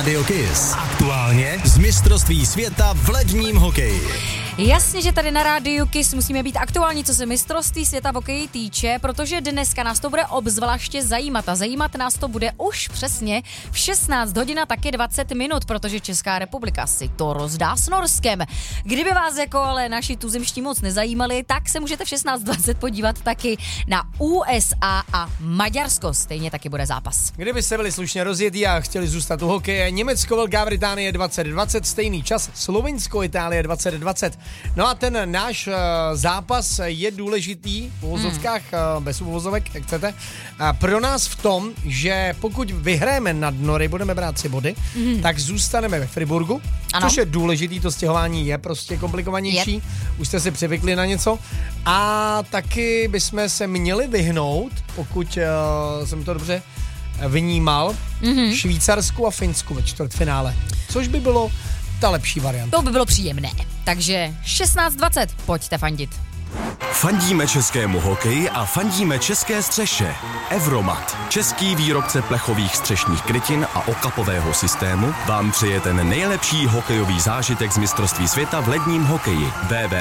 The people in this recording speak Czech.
Radio Kiss. Aktuálně z mistrovství světa v ledním hokeji. Jasně, že tady na Rádiu Kiss musíme být aktuální, co se mistrovství světa v hokeji týče, protože dneska nás to bude obzvláště zajímat a zajímat nás to bude už přesně v 16 hodin a taky 20 minut, protože Česká republika si to rozdá s Norskem. Kdyby vás jako ale naši tuzemští moc nezajímali, tak se můžete v 16:20 podívat taky na USA a Maďarsko. Stejně taky bude zápas. Kdyby se byli slušně rozjetí a chtěli zůstat u hokeje, Německo, Velká Británie 20:20, stejný čas, Slovinsko, Itálie 20:20. No a ten náš zápas je důležitý v uvozovkách, bez uvozovek, jak chcete, pro nás v tom, že pokud vyhráme nad Nory, budeme brát 3 body, tak zůstaneme ve Friburgu, což je důležitý, to stěhování je prostě komplikovanější, už jste si přivykli na něco a taky bychom se měli vyhnout, pokud jsem to dobře vnímal, Švýcarsku a Finsku ve čtvrtfinále, což by bylo ta lepší varianta. To by bylo příjemné. Takže 16:20, pojďte fandit. Fandíme českému hokeji a fandíme české střeše. Evromat, český výrobce plechových střešních krytin a okapového systému, vám přeje ten nejlepší hokejový zážitek z mistrovství světa v ledním hokeji.